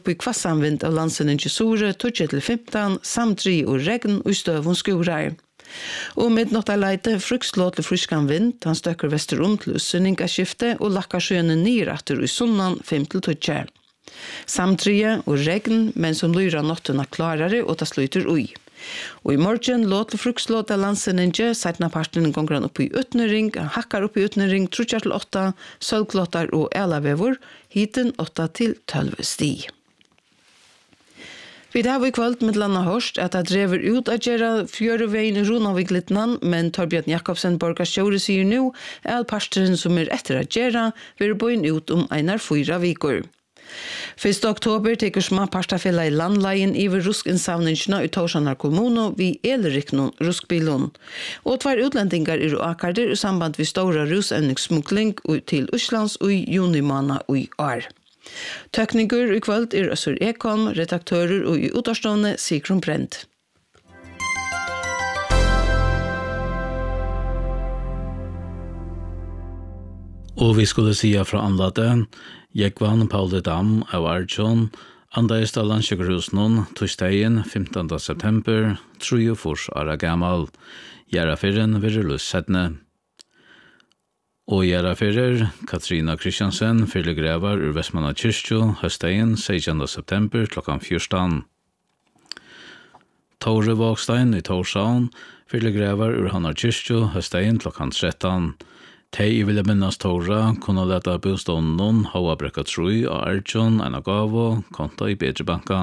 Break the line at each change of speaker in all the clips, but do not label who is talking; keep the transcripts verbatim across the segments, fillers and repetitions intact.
upp i kvassanvind av landsen i Sore, tjugo til femton, samtri og regn og støv og skurar. Og midnatt av leite frukslåt til fryskan vind, han støkker vesterom til usynningaskifte og lakkar sjøene nyratter i sunnan fem til tjugo. Samtrie og regn, men som lyra nottuna klarare og ta sluter ui. Og i morgen låt til frukslåt av landsenninge, seitna parten gonger han opp i utnering, han hakkar opp i utnering, trutjar til åtta, sølvklåtar og elavevor, hiten åtta til tolv sti. Vi har i kvalt med landa hørst at jeg drever ut av gjerra fjøreveien i Ronavik-Littnan, men Torbjørn Jakobsen Borgarstjåre sier nå at parsteren som er etter at gjerra vil bøyen ut om einar fyra vikur. første oktober teker småparstafella i landleien iver ruskinnsavningene i Torsanar kommuno vi elriknon ruskbilon. Og tvar utlendingar er akarder i samband med stora rusevningssmukling til Oslands og junimana og i år. Tøkninger i kvöld er Øssur Ekholm, redaktører og i utarstående Sigrun Brent.
Og vi skulle sige fra anladet, Jekvan Paul Dam av Arjun, andaist av landsjøkkerhusnån, torsdagen femtonte september, tru fors ara gammal, Gjerrafyrren virulus sedne. Og Gjerrafyrrer, Katrina Kristiansen, fyrlegrevar ur Vestmanna kyrkjo, høstdagen sekstende september klokkan fjorton. Tore Vågstein i Torshavn, fyrlegrevar ur Hannar kyrkjo, høstdagen klokkan tretton. Tei ville minnas Tora kunne leta bostånden hava brekka trui og Arjun en gavo konta i bedre banka.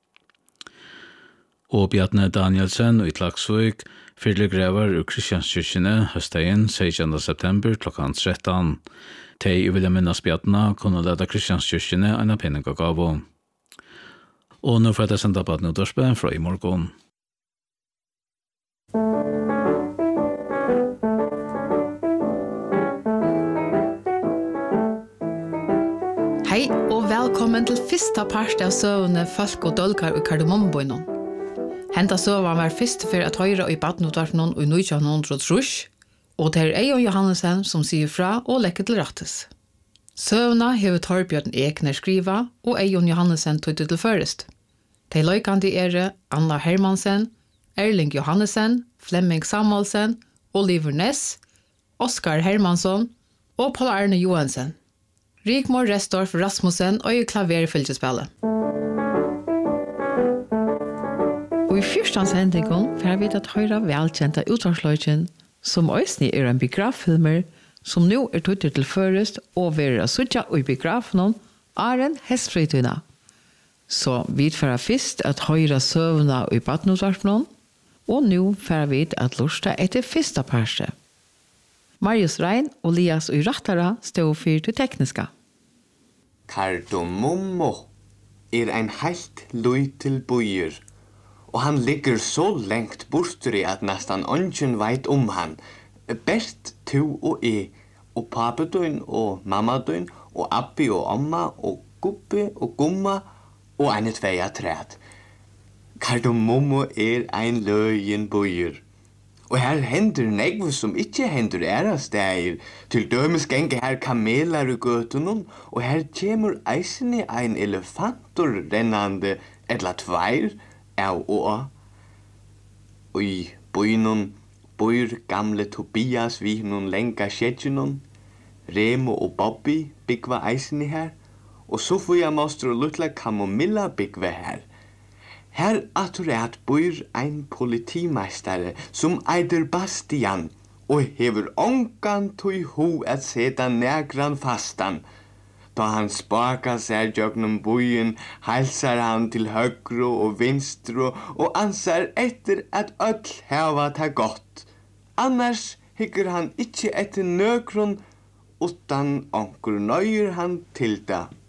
Og Bjarne Danielsen i Klaksvik fyrlegrevar ur Kristianskirkene høstdagen sekstende september klokkan tretton. Tei ville minnas Bjarne kunne leta Kristianskirkene en penninga gavo. Og nå får jeg senda på et nødvarspe fra i morgen.
Hei og velkommen til første part av søvne Folk og Dolkar i Kardemommebøynen. Henta søvn var først for at høyre i badnotvartenen i nitton hundre og tre, og det er Eion Johannesen som sier fra og lekker til rattes. Søvna hever Torbjørn Ekner skriva og Eion Johannesen tog til først. De løykande er Anna Hermansen, Erling Johannesen, Flemming Samuelsen, Oliver Ness, Oskar Hermansson og Paul Arne Johansen. Rigmor Restorff Rasmussen og i klaverfylgjespillet. Og i fyrstans hendingen får vi at høyre velkjente utvarsløyken som også er en biograffilmer som nå er tøttet til først og være suttja og i biografen er en hestfritøyna. Så vi får først at høyre søvna og i badnotvarpen og nå får vi at lusta etter første parste. Marius Rein og Lias og Rattara stod for det tekniska.
Kardemommo er ein heilt løytil bøyer, og han ligger så lengt bortri at nestan ongin veit om han. Best to og e, og papedøyn og mammadøyn, og abbi og omma, og gubbi og gumma, og ein tveia træt. Kardemommo er ein løyen bøyer. Og her hender negv som ikkje hender æra stægir. Til dømes genge her kamelar i gøtunum, og her kjemur eisini ein elefantur rennande, etla tveir, av og a. Og i bøynun bøyr gamle Tobias vi nun lenga skjetjunum, Remo og Bobby byggva eisini her, og Sofia Moster og Lutla Kamomilla byggva her. Her aturat bor ein politimeistare som eider Bastian og hever ongan tui hu at seta negran fastan. Da han spaka seg jøgnum byen, halsar han til høgru og vinstru og ansar etter at öll heva ta gott. Annars hyggur han ikkje etter nøgrun utan onkur nøyer han til det.